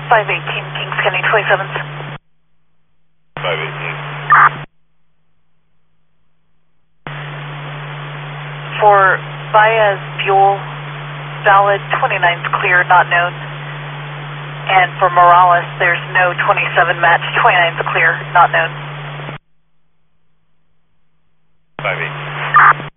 518, Kings County 27s. 518. For Baez Buell, valid 29's clear, not known. And for Morales, there's no 27 match, 29's clear, not known. 518.